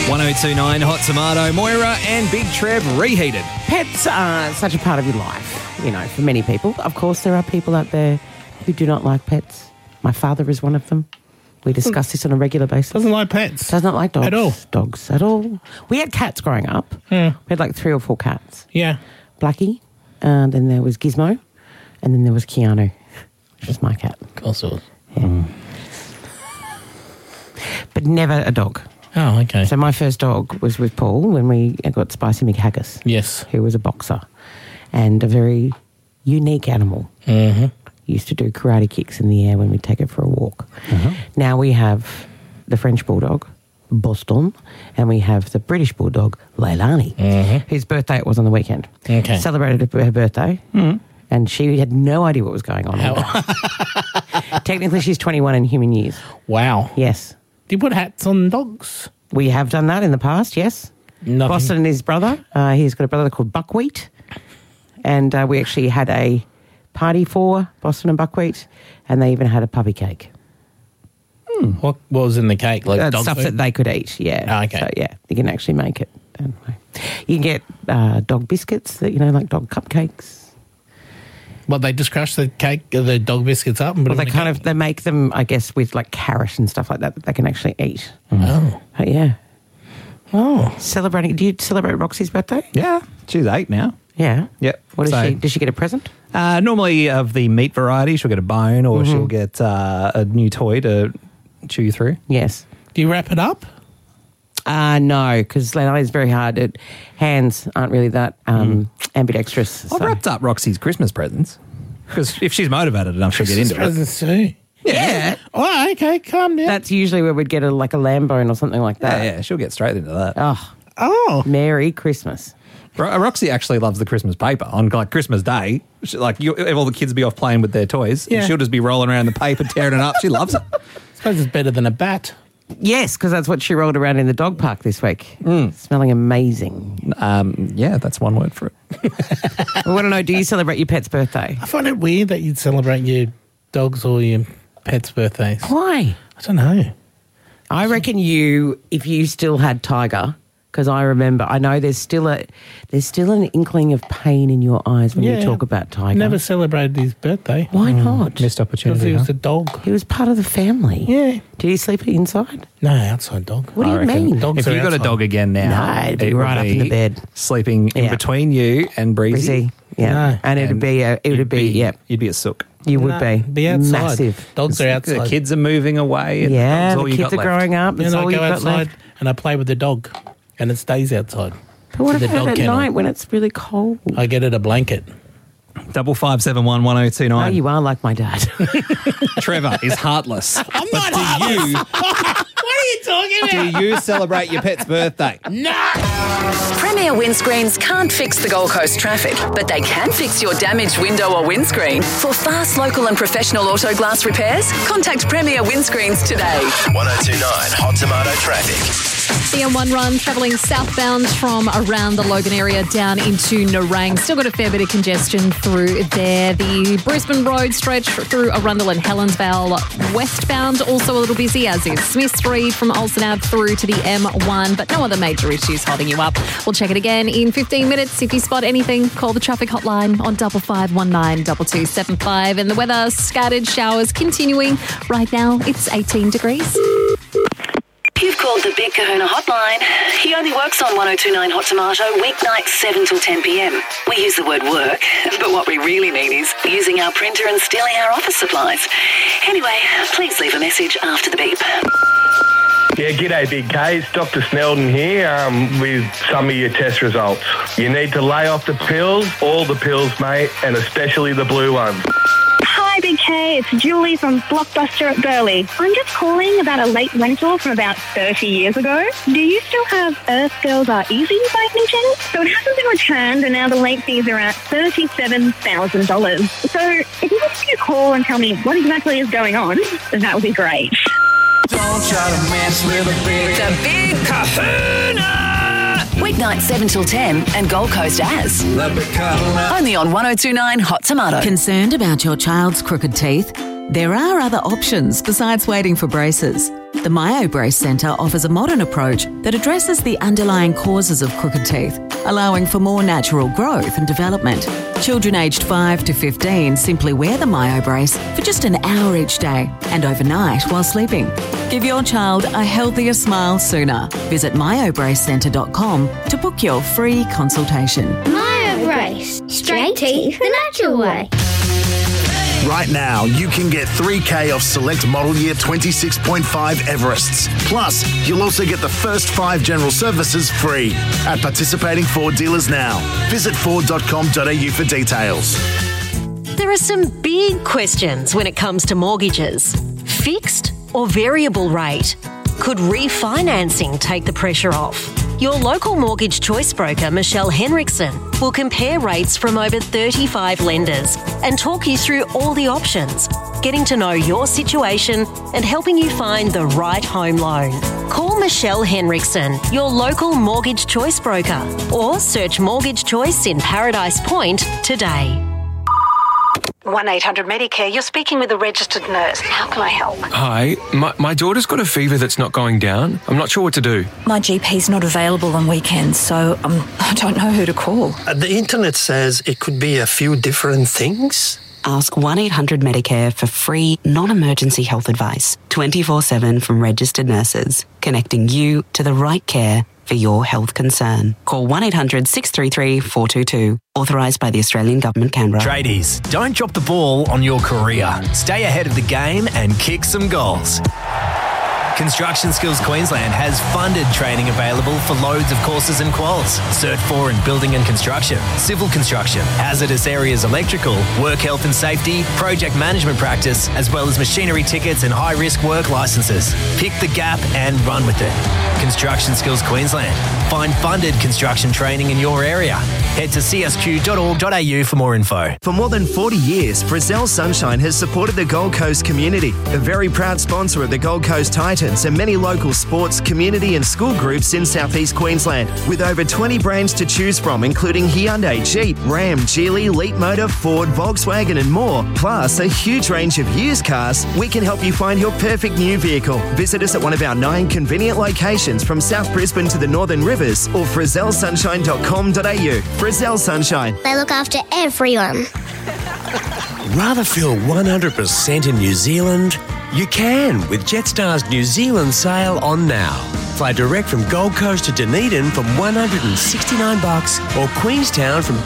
1029 Hot Tomato, Moira and Big Trev reheated. Pets are such a part of your life, you know, for many people. Of course, there are people out there who do not like pets. My father is one of them. We discuss this on a regular basis. Doesn't like pets. Does not like dogs. At all. Dogs at all. We had cats growing up. Yeah. We had like 3 or 4 cats. Yeah. Blackie, and then there was Gizmo, and then there was Keanu, which was my cat. Of course it was. Yeah. But never a dog. Oh, okay. So my first dog was with Paul when we got Spicy McHaggis. Yes. Who was a boxer and a very unique animal. Mm-hmm. Used to do karate kicks in the air when we'd take it for a walk. Uh-huh. Now we have the French Bulldog, Boston, and we have the British Bulldog, Leilani, whose birthday it was on the weekend. Okay. Celebrated her birthday, and she had no idea what was going on. Technically, she's 21 in human years. Wow. Yes. Do you put hats on dogs? We have done that in the past, yes. Nothing. Boston and his brother. He's got a brother called Buckwheat. And we actually had a party for Boston and Buckwheat, and they even had a puppy cake. What was in the cake? Like dog Stuff food? that they could eat, yeah. Oh, okay. So, yeah, you can actually make it. Anyway. You can get dog biscuits, that like dog cupcakes. Well, they just crush the cake, the dog biscuits up and put Well, them in the cake? they make them, I guess, with like carrot and stuff like that they can actually eat. Oh. But yeah. Oh. Celebrating, do you celebrate Roxy's birthday? Yeah, she's 8 now. Yeah. Yep. What So- does she get a present? Normally of the meat variety, she'll get a bone or she'll get a new toy to chew through. Yes. Do you wrap it up? No, because Leilani's very hard. Hands aren't really that ambidextrous. I've wrapped up Roxy's Christmas presents because if she's motivated enough, she'll get into it. Presents too. Yeah. Oh, okay, calm down. That's usually where we'd get a lamb bone or something like that. Yeah, she'll get straight into that. Oh. Merry Christmas. Roxy actually loves the Christmas paper. On like Christmas Day, all the kids be off playing with their toys, Yeah. and she'll just be rolling around in the paper, tearing it up. She loves it. I suppose it's better than a bat. Yes, because that's what she rolled around in the dog park this week. Smelling amazing. Yeah, that's one word for it. I want to know, do you celebrate your pet's birthday? I find it weird that you'd celebrate your dog's or your pet's birthdays. Why? I don't know. I reckon if you still had Tiger, because I know there's still an inkling of pain in your eyes when you talk about Tiger. Never celebrated his birthday. Why not? Missed Because opportunity. he was huh? a dog. He was part of the family. Yeah. Did he sleep inside? No, outside dog. What do I you reckon. mean? Dogs If are you got a outside. dog again now, No, it'd be it would right up in the bed. sleeping in Yeah. between you and Breezy. Breezy. Yeah. No. And it'd be You'd be a sook. you would No, be. be outside. Massive. Dogs are outside. The kids are moving away. And Yeah, that's all the you kids got are left. growing up. That's Then I all you've go got outside left. and I play with the dog, and it stays outside. But what The about dog at kennel. night when it's really cold? I get it a blanket. 5571 Oh, 1029. you are like my dad. Trevor is heartless. I'm not heartless. What are you talking about? Do you celebrate your pet's birthday? Premier Windscreens can't fix the Gold Coast traffic, but they can fix your damaged window or windscreen. For fast, local and professional auto glass repairs, contact Premier Windscreens today. 1029 Hot Tomato Traffic. The M1 run travelling southbound from around the Logan area down into Nerang. Still got a fair bit of congestion through there. The Brisbane Road stretch through Arundel and Helensvale westbound also a little busy, as is Smith Street from Olsen Ave through to the M1, but no other major issues holding you up. We'll check it again in 15 minutes. If you spot anything, call the traffic hotline on 5519 2275. And the weather, scattered showers continuing. Right now, it's 18 degrees. You've called the Big Kahuna hotline. He only works on 1029 Hot Tomato, weeknights 7 till 10 p.m. We use the word work, but what we really mean is using our printer and stealing our office supplies. Anyway, please leave a message after the beep. Yeah, g'day Big K, it's Dr. Snelden here with some of your test results. You need to lay off the pills, all the pills, mate, and especially the blue ones. Hi, Big K. It's Julie from Blockbuster at Burleigh. I'm just calling about a late rental from about 30 years ago. Do you still have Earth Girls Are Easy by any chance? So it hasn't been returned, and now the late fees are at $37,000. So if you could give me a call and tell me what exactly is going on, that would be great. Don't try to mess with the Big Kahuna! Weeknight 7 till 10 and Gold Coast as. Only on 1029 Hot Tomato. Concerned about your child's crooked teeth? There are other options besides waiting for braces. The MyoBrace Centre offers a modern approach that addresses the underlying causes of crooked teeth, allowing for more natural growth and development. Children aged 5 to 15 simply wear the MyoBrace for just an hour each day and overnight while sleeping. Give your child a healthier smile sooner. Visit myobracecentre.com to book your free consultation. MyoBrace. Straight teeth the natural way. Right now, you can get 3K off select model year 26.5 Everests. Plus, you'll also get the first 5 general services free at participating Ford dealers now. Visit ford.com.au for details. There are some big questions when it comes to mortgages. Fixed or variable rate? Could refinancing take the pressure off? Your local mortgage choice broker, Michelle Henriksen, will compare rates from over 35 lenders and talk you through all the options, getting to know your situation and helping you find the right home loan. Call Michelle Henriksen, your local mortgage choice broker, or search Mortgage Choice in Paradise Point today. 1-800-Medicare, you're speaking with a registered nurse. How can I help? Hi, my daughter's got a fever that's not going down. I'm not sure what to do. My GP's not available on weekends, so I don't know who to call. The internet says it could be a few different things. Ask 1-800-Medicare for free, non-emergency health advice, 24/7 from registered nurses, connecting you to the right care for your health concern. Call 1-800-633-422. Authorised by the Australian Government, Canberra. Tradies, don't drop the ball on your career. Stay ahead of the game and kick some goals. Construction Skills Queensland has funded training available for loads of courses and quals. Cert 4 in building and construction, civil construction, hazardous areas electrical, work health and safety, project management practice, as well as machinery tickets and high-risk work licences. Pick the gap and run with it. Construction Skills Queensland. Find funded construction training in your area. Head to csq.org.au for more info. For more than 40 years, Frizzell Sunshine has supported the Gold Coast community, a very proud sponsor of the Gold Coast Titans and many local sports, community and school groups in southeast Queensland. With over 20 brands to choose from, including Hyundai, Jeep, Ram, Geely, Leapmotor, Ford, Volkswagen and more, plus a huge range of used cars, we can help you find your perfect new vehicle. Visit us at one of our 9 convenient locations from South Brisbane to the Northern Rivers or frizzellsunshine.com.au. Frizzell Sunshine. They look after everyone. Rather feel 100% in New Zealand? You can with Jetstar's New Zealand sale on now. Fly direct from Gold Coast to Dunedin from $169 or Queenstown from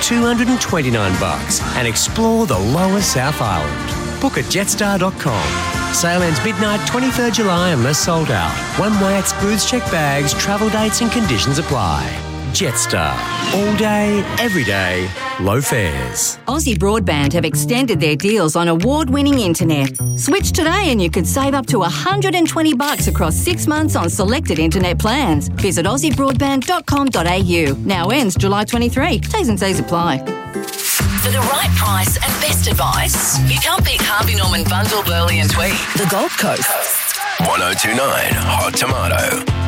$229 and explore the lower South Island. Book at jetstar.com. Sale ends midnight 23rd July unless sold out. One way at booths, check bags, travel dates and conditions apply. Jetstar. All day, every day, low fares. Aussie Broadband have extended their deals on award-winning internet. Switch today and you could save up to $120 across 6 months on selected internet plans. Visit aussiebroadband.com.au. Now ends July 23. T's and C's apply. For the right price and best advice, you can't beat Harvey Norman Bundle, Burley and Tweed. The Gold Coast. 1029 Hot Tomato.